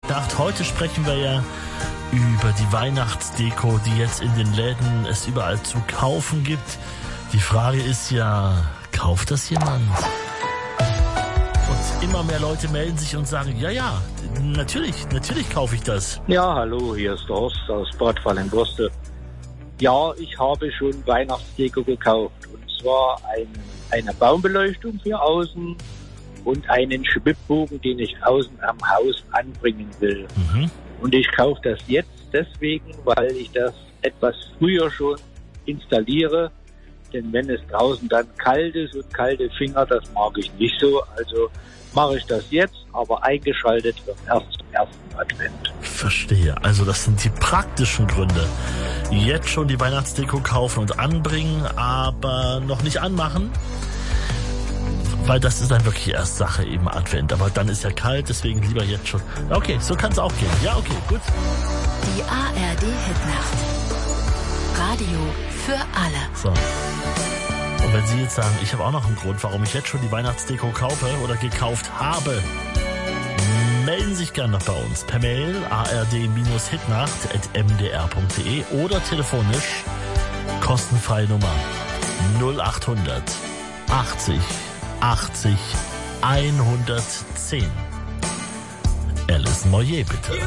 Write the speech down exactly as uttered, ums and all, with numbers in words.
Heute sprechen wir ja über die Weihnachtsdeko, die jetzt in den Läden es überall zu kaufen gibt. Die Frage ist ja, kauft das jemand? Und immer mehr Leute melden sich und sagen, ja, ja, natürlich, natürlich kaufe ich das. Ja, hallo, hier ist der Horst aus Bad Fallengoste. Ja, ich habe schon Weihnachtsdeko gekauft. Und zwar ein, eine Baumbeleuchtung für außen und einen Schwibbogen, den ich außen am Haus anbringen will. Mhm. Und ich kaufe das jetzt deswegen, weil ich das etwas früher schon installiere. Denn wenn es draußen dann kalt ist und kalte Finger, das mag ich nicht so. Also mache ich das jetzt, aber eingeschaltet wird erst zum ersten Advent. Verstehe. Also das sind die praktischen Gründe. Jetzt schon die Weihnachtsdeko kaufen und anbringen, aber noch nicht anmachen. Weil das ist dann wirklich erst Sache im Advent. Aber dann ist ja kalt, deswegen lieber jetzt schon. Okay, so kann es auch gehen. Ja, okay, gut. Die A R D-Hitnacht. Radio für alle. So. Und wenn Sie jetzt sagen, ich habe auch noch einen Grund, warum ich jetzt schon die Weihnachtsdeko kaufe oder gekauft habe, melden Sie sich gerne noch bei uns. Per Mail a r d hitnacht at m d r punkt d e oder telefonisch kostenfreie Nummer null achthundert achtzig achtzig hundertzehn. Alice Moyer, bitte.